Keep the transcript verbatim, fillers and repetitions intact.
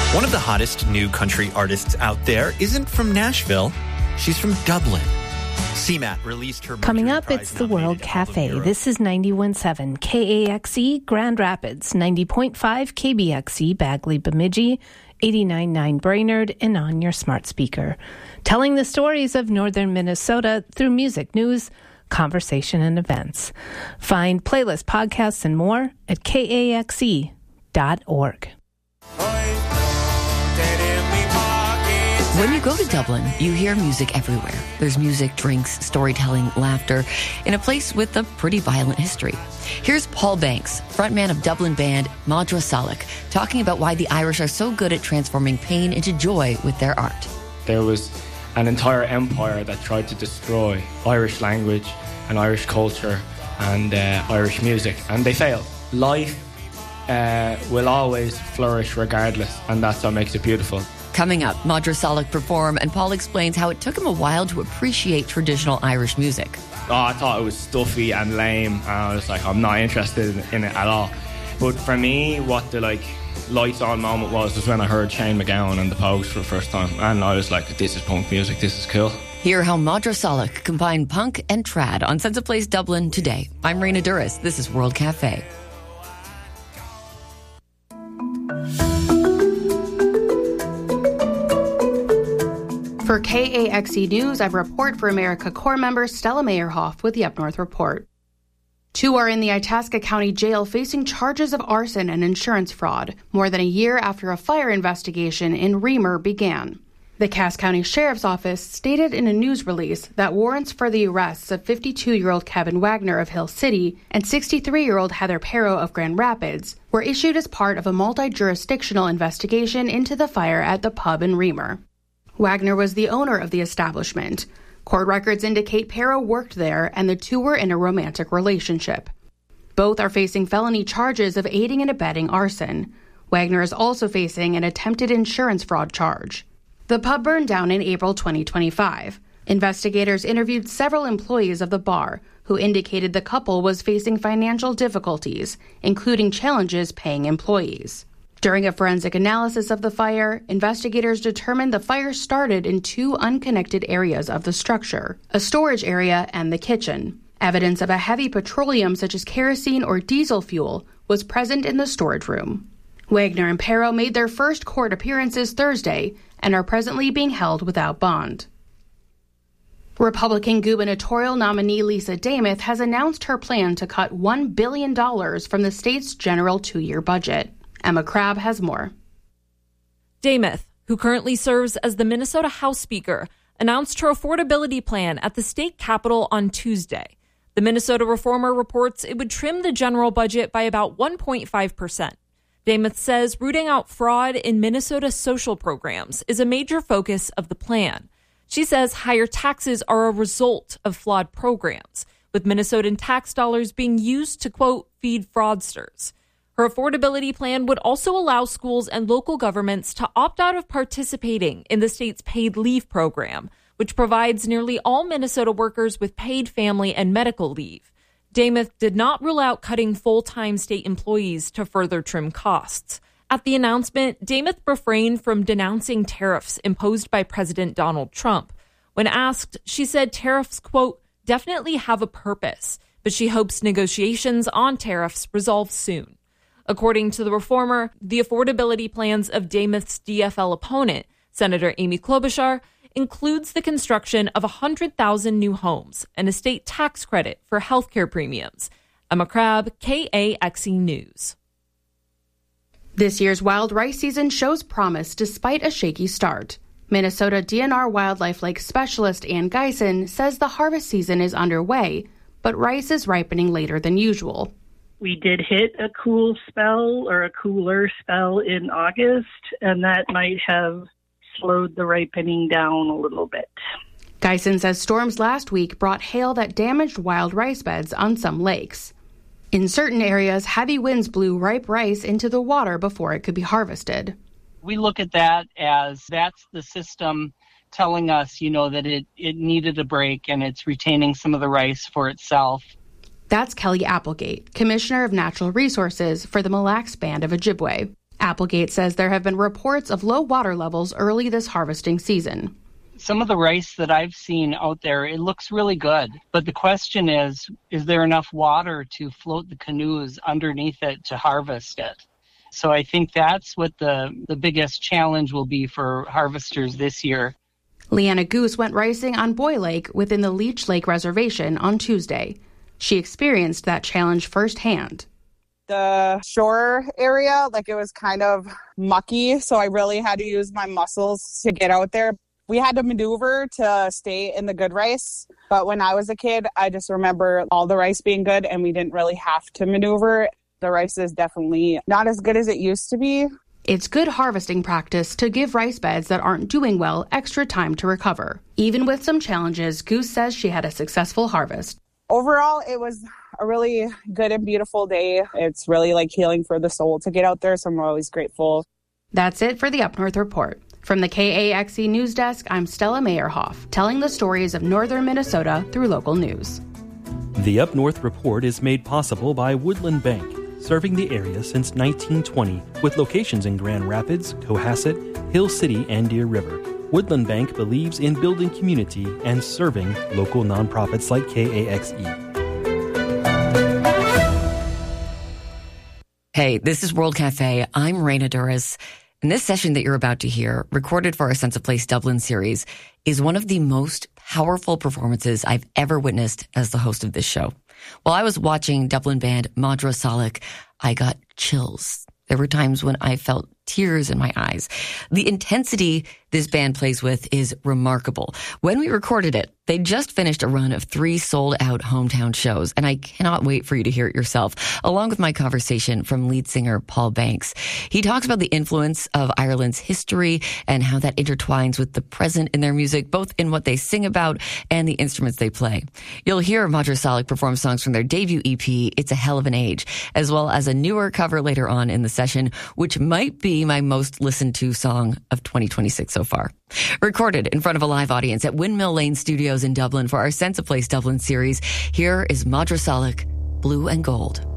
One of the hottest new country artists out there isn't from Nashville. She's from Dublin. C M A T released her... Coming up, it's the World Cafe. This is ninety-one point seven K A X E Grand Rapids, ninety point five K B X E Bagley Bemidji, eighty-nine point nine Brainerd, and on your smart speaker. Telling the stories of northern Minnesota through music, news, conversation, and events. Find playlists, podcasts, and more at K A X E dot org. When you go to Dublin, you hear music everywhere. There's music, drinks, storytelling, laughter, in a place with a pretty violent history. Here's Paul Banks, frontman of Dublin band Madra Salic, talking about why the Irish are so good at transforming pain into joy with their art. There was an entire empire that tried to destroy Irish language and Irish culture and uh, Irish music, and they failed. Life uh, will always flourish regardless, and that's what makes it beautiful. Coming up, Madra Salic perform, and Paul explains how it took him a while to appreciate traditional Irish music. Oh, I thought it was stuffy and lame, and I was like, I'm not interested in it at all. But for me, what the like lights on moment was was when I heard Shane MacGowan and the Pogues for the first time, and I was like, this is punk music, this is cool. Hear how Madra Salic combine punk and trad on Sense of Place Dublin today. I'm Raina Duras. This is World Cafe. For K A X E News, I report for America Corps member Stella Meyerhoff with the Up North Report. Two are in the Itasca County Jail facing charges of arson and insurance fraud, more than a year after a fire investigation in Reamer began. The Cass County Sheriff's Office stated in a news release that warrants for the arrests of fifty-two-year-old Kevin Wagner of Hill City and sixty-three-year-old Heather Perro of Grand Rapids were issued as part of a multi-jurisdictional investigation into the fire at the pub in Reamer. Wagner was the owner of the establishment. Court records indicate Perro worked there and the two were in a romantic relationship. Both are facing felony charges of aiding and abetting arson. Wagner is also facing an attempted insurance fraud charge. The pub burned down in April twenty twenty-five. Investigators interviewed several employees of the bar who indicated the couple was facing financial difficulties, including challenges paying employees. During a forensic analysis of the fire, investigators determined the fire started in two unconnected areas of the structure, a storage area and the kitchen. Evidence of a heavy petroleum such as kerosene or diesel fuel was present in the storage room. Wagner and Perro made their first court appearances Thursday and are presently being held without bond. Republican gubernatorial nominee Lisa Demuth has announced her plan to cut one billion dollars from the state's general two-year budget. Emma Crabb has more. Demuth, who currently serves as the Minnesota House Speaker, announced her affordability plan at the state capitol on Tuesday. The Minnesota Reformer reports it would trim the general budget by about one point five percent. Demuth says rooting out fraud in Minnesota's social programs is a major focus of the plan. She says higher taxes are a result of flawed programs, with Minnesotan tax dollars being used to, quote, feed fraudsters. Her affordability plan would also allow schools and local governments to opt out of participating in the state's paid leave program, which provides nearly all Minnesota workers with paid family and medical leave. Demuth did not rule out cutting full-time state employees to further trim costs. At the announcement, Demuth refrained from denouncing tariffs imposed by President Donald Trump. When asked, she said tariffs, quote, definitely have a purpose, but she hopes negotiations on tariffs resolve soon. According to the Reformer, the affordability plans of Demuth's D F L opponent, Senator Amy Klobuchar, includes the construction of one hundred thousand new homes and a state tax credit for healthcare premiums. Emma Crabb, K A X E News. This year's wild rice season shows promise despite a shaky start. Minnesota D N R Wildlife Lake Specialist Ann Geisen says the harvest season is underway, but rice is ripening later than usual. We did hit a cool spell or a cooler spell in August, and that might have slowed the ripening down a little bit. Geisen says storms last week brought hail that damaged wild rice beds on some lakes. In certain areas, heavy winds blew ripe rice into the water before it could be harvested. We look at that as that's the system telling us, you know, that it, it needed a break and it's retaining some of the rice for itself. That's Kelly Applegate, Commissioner of Natural Resources for the Mille Lacs Band of Ojibwe. Applegate says there have been reports of low water levels early this harvesting season. Some of the rice that I've seen out there, it looks really good. But the question is, is there enough water to float the canoes underneath it to harvest it? So I think that's what the, the biggest challenge will be for harvesters this year. Leanna Goose went ricing on Boy Lake within the Leech Lake Reservation on Tuesday. She experienced that challenge firsthand. The shore area, like it was kind of mucky, so I really had to use my muscles to get out there. We had to maneuver to stay in the good rice, but when I was a kid, I just remember all the rice being good and we didn't really have to maneuver. The rice is definitely not as good as it used to be. It's good harvesting practice to give rice beds that aren't doing well extra time to recover. Even with some challenges, Goose says she had a successful harvest. Overall, it was a really good and beautiful day. It's really like healing for the soul to get out there, so I'm always grateful. That's it for the Up North Report. From the K A X E News Desk, I'm Stella Meyerhoff, telling the stories of northern Minnesota through local news. The Up North Report is made possible by Woodland Bank, serving the area since nineteen twenty, with locations in Grand Rapids, Cohasset, Hill City, and Deer River. Woodland Bank believes in building community and serving local nonprofits like K A X E. Hey, this is World Cafe. I'm Raina Duras. And this session that you're about to hear, recorded for our Sense of Place Dublin series, is one of the most powerful performances I've ever witnessed as the host of this show. While I was watching Dublin band Madra Salik, I got chills. There were times when I felt tears in my eyes. The intensity this band plays with is remarkable. When we recorded it, they just finished a run of three sold-out hometown shows, and I cannot wait for you to hear it yourself, along with my conversation from lead singer Paul Banks. He talks about the influence of Ireland's history and how that intertwines with the present in their music, both in what they sing about and the instruments they play. You'll hear Madra Salik perform songs from their debut E P, It's a Hell of an Age, as well as a newer cover later on in the session, which might be my most listened to song of twenty twenty-six so far. Recorded in front of a live audience at Windmill Lane Studios in Dublin for our Sense of Place Dublin series, here is Madra Salik, Blue and Gold.